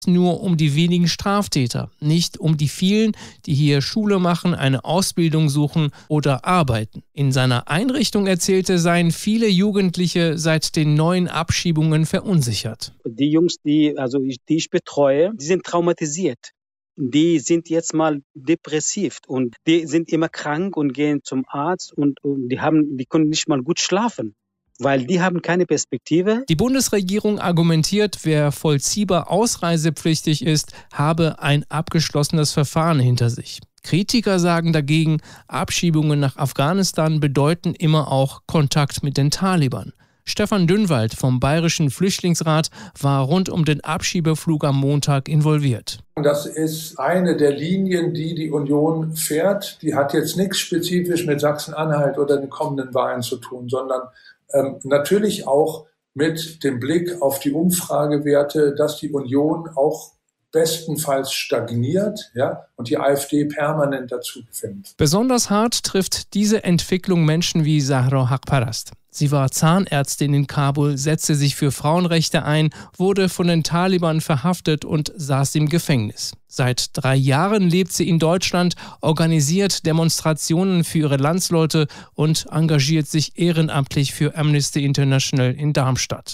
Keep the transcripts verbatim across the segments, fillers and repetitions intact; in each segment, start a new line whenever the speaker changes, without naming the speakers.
nur um die wenigen Straftäter, nicht um die vielen, die hier Schule machen, eine Ausbildung suchen oder arbeiten. In seiner Einrichtung erzählte, seien viele Jugendliche seit den neuen Abschiebungen verunsichert.
Die Jungs, die, also ich, die ich betreue, die sind traumatisiert. Die sind jetzt mal depressiv und die sind immer krank und gehen zum Arzt und, und die haben, die können nicht mal gut schlafen. Weil die haben keine Perspektive.
Die Bundesregierung argumentiert, wer vollziehbar ausreisepflichtig ist, habe ein abgeschlossenes Verfahren hinter sich. Kritiker sagen dagegen, Abschiebungen nach Afghanistan bedeuten immer auch Kontakt mit den Taliban. Stefan Dünnwald vom Bayerischen Flüchtlingsrat war rund um den Abschiebeflug am Montag involviert.
Das ist eine der Linien, die die Union fährt. Die hat jetzt nichts spezifisch mit Sachsen-Anhalt oder den kommenden Wahlen zu tun, sondern ähm, natürlich auch mit dem Blick auf die Umfragewerte, dass die Union auch bestenfalls stagniert, ja, und die AfD permanent dazu gewinnt.
Besonders hart trifft diese Entwicklung Menschen wie Zahra Haqparast. Sie war Zahnärztin in Kabul, setzte sich für Frauenrechte ein, wurde von den Taliban verhaftet und saß im Gefängnis. Seit drei Jahren lebt sie in Deutschland, organisiert Demonstrationen für ihre Landsleute und engagiert sich ehrenamtlich für Amnesty International in Darmstadt.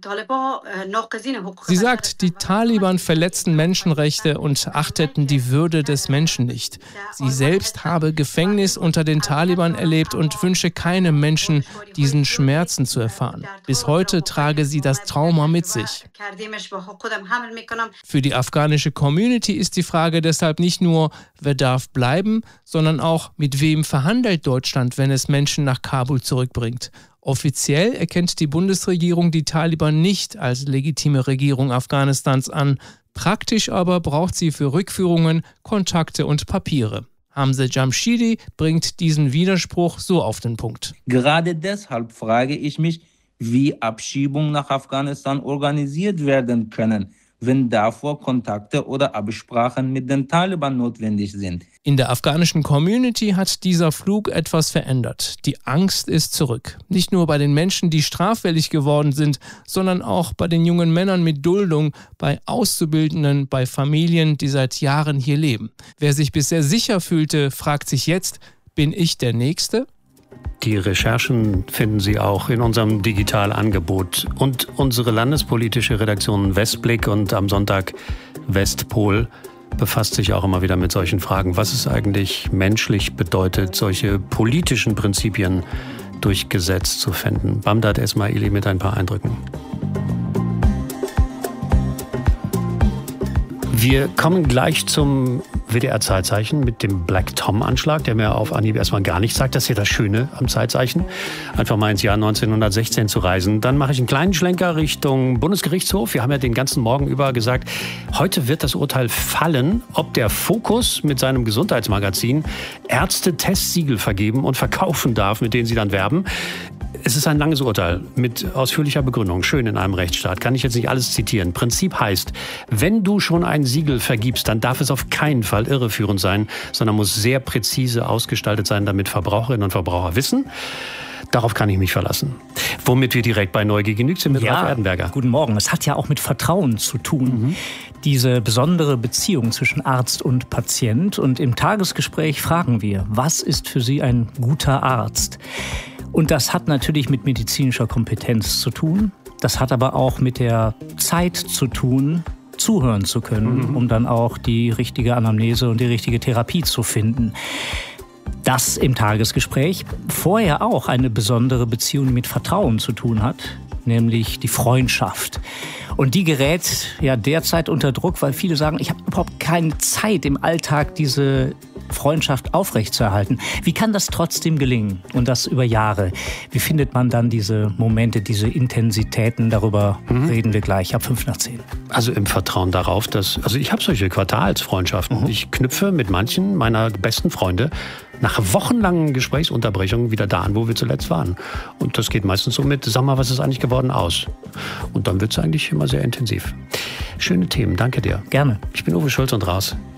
Sie sagt, die Taliban verletzten Menschenrechte und achteten die Würde des Menschen nicht. Sie selbst habe Gefängnis unter den Taliban erlebt und wünsche keinem Menschen, diesen Schmerzen zu erfahren. Bis heute trage sie das Trauma mit sich. Für die afghanische Community ist die Frage deshalb nicht nur, wer darf bleiben, sondern auch, mit wem verhandelt Deutschland, wenn es Menschen nach Kabul zurückbringt. Offiziell erkennt die Bundesregierung die Taliban nicht als legitime Regierung Afghanistans an. Praktisch aber braucht sie für Rückführungen Kontakte und Papiere. Hamza Jamshidi bringt diesen Widerspruch so auf den Punkt.
Gerade deshalb frage ich mich, wie Abschiebungen nach Afghanistan organisiert werden können, wenn davor Kontakte oder Absprachen mit den Taliban notwendig sind.
In der afghanischen Community hat dieser Flug etwas verändert. Die Angst ist zurück. Nicht nur bei den Menschen, die straffällig geworden sind, sondern auch bei den jungen Männern mit Duldung, bei Auszubildenden, bei Familien, die seit Jahren hier leben. Wer sich bisher sicher fühlte, fragt sich jetzt, bin ich der Nächste?
Die Recherchen finden Sie auch in unserem Digitalangebot. Und unsere landespolitische Redaktion Westblick und am Sonntag Westpol befasst sich auch immer wieder mit solchen Fragen. Was es eigentlich menschlich bedeutet, solche politischen Prinzipien durchgesetzt zu finden. Bamdad Esmaili mit ein paar Eindrücken. Wir kommen gleich zum W D R-Zeitzeichen mit dem Black Tom-Anschlag, der mir auf Anhieb erstmal gar nichts sagt. Das ist ja das Schöne am Zeitzeichen, einfach mal ins Jahr neunzehnhundertsechzehn zu reisen. Dann mache ich einen kleinen Schlenker Richtung Bundesgerichtshof. Wir haben ja den ganzen Morgen über gesagt, heute wird das Urteil fallen, ob der Fokus mit seinem Gesundheitsmagazin Ärzte Testsiegel vergeben und verkaufen darf, mit denen sie dann werben. Es ist ein langes Urteil mit ausführlicher Begründung, schön in einem Rechtsstaat. Kann ich jetzt nicht alles zitieren. Prinzip heißt, wenn du schon ein Siegel vergibst, dann darf es auf keinen Fall irreführend sein, sondern muss sehr präzise ausgestaltet sein, damit Verbraucherinnen und Verbraucher wissen, darauf kann ich mich verlassen. Womit wir direkt bei Neugier genügt sind mit
ja,
Ralf Erdenberger.
Guten Morgen. Es hat ja auch mit Vertrauen zu tun. Mhm. Diese besondere Beziehung zwischen Arzt und Patient. Und im Tagesgespräch fragen wir, was ist für Sie ein guter Arzt? Und das hat natürlich mit medizinischer Kompetenz zu tun. Das hat aber auch mit der Zeit zu tun, zuhören zu können, mhm. um dann auch die richtige Anamnese und die richtige Therapie zu finden. Das im Tagesgespräch. Vorher auch eine besondere Beziehung, die mit Vertrauen zu tun hat, nämlich die Freundschaft. Und die gerät ja derzeit unter Druck, weil viele sagen, ich habe überhaupt keine Zeit im Alltag, diese Freundschaft aufrechtzuerhalten. Wie kann das trotzdem gelingen? Und das über Jahre. Wie findet man dann diese Momente, diese Intensitäten? Darüber mhm. reden wir gleich ab fünf nach zehn.
Also im Vertrauen darauf, dass, also ich habe solche Quartalsfreundschaften. Mhm. Ich knüpfe mit manchen meiner besten Freunde nach wochenlangen Gesprächsunterbrechungen wieder da an, wo wir zuletzt waren. Und das geht meistens so mit, sag mal, was ist eigentlich geworden aus? Und dann wird es eigentlich immer sehr intensiv. Schöne Themen, danke dir.
Gerne.
Ich bin Uwe Schulz und raus.